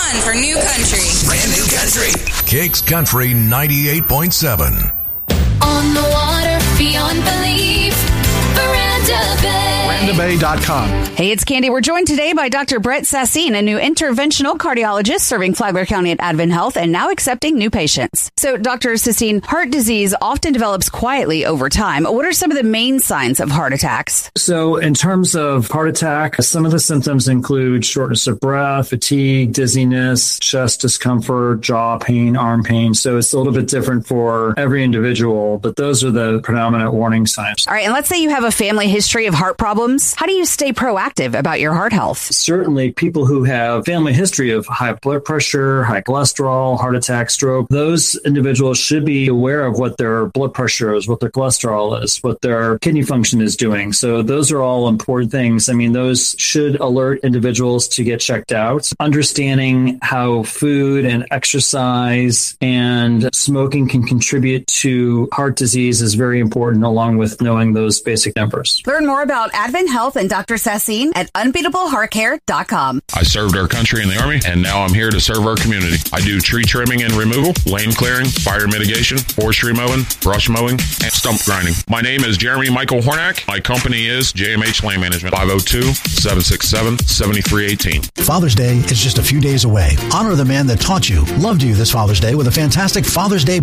one for New Country. Brand New Country. Kicks Country 98.7. On the water, beyond belief, Veranda Bay. VerandaBay.com. Hey, it's Candy. We're joined today by Dr. Brett Sassine, a new interventional cardiologist serving Flagler County at Advent Health and now accepting new patients. So, Dr. Sassine, heart disease often develops quietly over time. What are some of the main signs of heart attacks? So in terms of heart attack, some of the symptoms include shortness of breath, fatigue, dizziness, chest discomfort, jaw pain, arm pain. So it's a little bit different for every individual, but those are the predominant warning signs. All right, and let's say you have a family history of heart problems. How do you stay proactive about your heart health? Certainly, people who have family history of high blood pressure, high cholesterol, heart attack, stroke, those individuals should be aware of what their blood pressure is, what their cholesterol is, what their kidney function is doing. So those are all important things. I mean, those should alert individuals to get checked out. Understanding how food and exercise and smoking can contribute to heart disease is very important, along with knowing those basic numbers. Learn more about Advent Health and Dr. Sassine at unbeatableheartcare.com. I served our country in the Army, and now I'm here to serve our community. I do tree trimming and removal, lane clearing, fire mitigation, forestry mowing, brush mowing, and stump grinding. My name is Jeremy Michael Hornack. My company is JMH Land Management, 502-767-7318. Father's Day is just a few days away. Honor the man that taught you, loved you this Father's Day with a fantastic Father's Day